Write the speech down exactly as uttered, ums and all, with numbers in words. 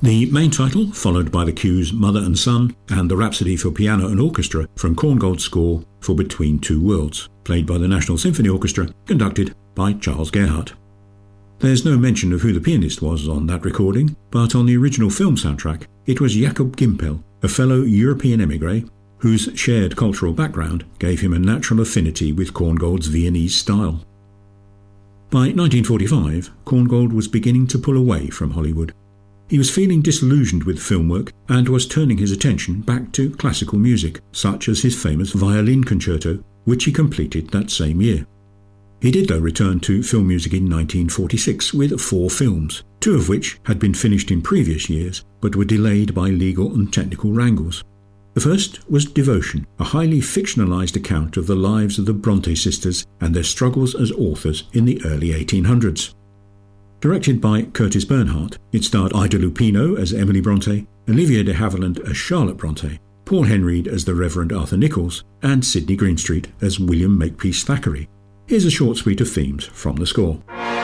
The main title, followed by the cues Mother and Son and the Rhapsody for piano and orchestra from Korngold's score for Between Two Worlds, played by the National Symphony Orchestra, conducted by Charles Gerhardt. There's no mention of who the pianist was on that recording, but on the original film soundtrack, it was Jakob Gimpel, a fellow European émigré, whose shared cultural background gave him a natural affinity with Korngold's Viennese style. By nineteen forty-five, Korngold was beginning to pull away from Hollywood. He was feeling disillusioned with film work and was turning his attention back to classical music, such as his famous violin concerto, which he completed that same year. He did, though, return to film music in nineteen forty-six with four films, two of which had been finished in previous years but were delayed by legal and technical wrangles. The first was Devotion, a highly fictionalised account of the lives of the Bronte sisters and their struggles as authors in the early eighteen hundreds. Directed by Curtis Bernhardt, it starred Ida Lupino as Emily Bronte, Olivia de Havilland as Charlotte Bronte, Paul Henreid as the Reverend Arthur Nichols, and Sidney Greenstreet as William Makepeace Thackeray. Here's a short suite of themes from the score.